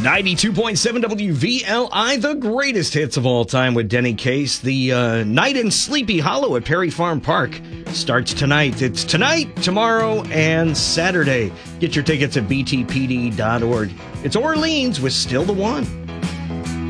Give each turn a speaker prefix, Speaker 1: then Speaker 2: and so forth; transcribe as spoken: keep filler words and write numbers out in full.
Speaker 1: ninety-two point seven W V L I, the greatest hits of all time with Denny Case. The uh, Night in Sleepy Hollow at Perry Farm Park starts tonight. It's tonight, tomorrow, and Saturday. Get your tickets at b t p d dot org. It's Orleans with Still the One.